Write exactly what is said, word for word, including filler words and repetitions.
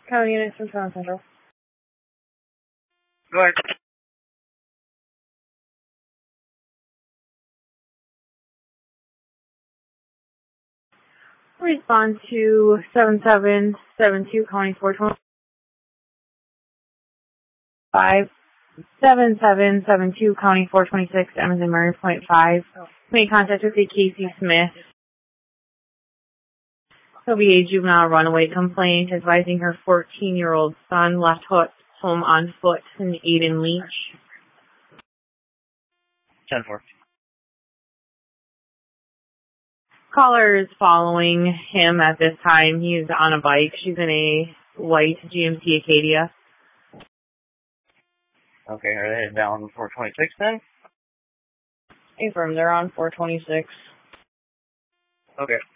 County units from Toronto Central. Go ahead. Respond to seven seven seven two County four twenty-five. seven seven seven two County four twenty-six, Emerson Murray point five. Made contact with a Casey Smith. There'll be a juvenile runaway complaint advising her fourteen-year-old son left home on foot in Aiden Leach. ten four. Caller is following him at this time. He's on a bike. She's in a white G M C Acadia. Okay, are they headed down four twenty-six then? Affirm, they're on four twenty-six. Okay.